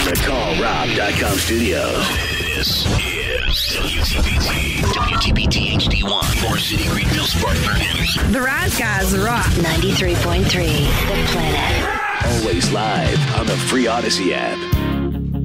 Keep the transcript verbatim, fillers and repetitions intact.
the Call Rob dot com studios. This is W T B T, W T B T H D one, Forest City, Greenville, Spartanburg. The Rise Guys rock. ninety-three point three, The Planet. Always live on the free Odyssey app.